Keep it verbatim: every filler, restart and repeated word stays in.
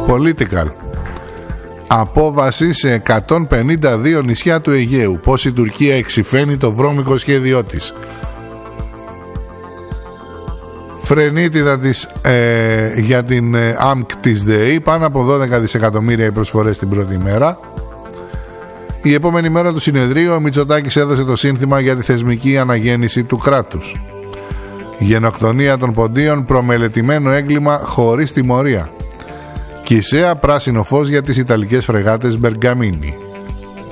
Political. Απόβαση σε εκατόν πενήντα δύο νησιά του Αιγαίου. Πώς η Τουρκία εξυφαίνει το βρώμικο σχέδιό της. Φρενίτιδα της, ε, για την ε, ΑΜΚ της ΔΕΗ. Πάνω από δώδεκα δισεκατομμύρια οι προσφορές την πρώτη μέρα. Η επόμενη μέρα του συνεδρίου ο Μητσοτάκης έδωσε το σύνθημα για τη θεσμική αναγέννηση του κράτους. Γενοκτονία των Ποντίων, προμελετημένο έγκλημα χωρίς τιμωρία. Κισέα, πράσινο φως για τις Ιταλικές φρεγάτες Μπεργκαμίνι.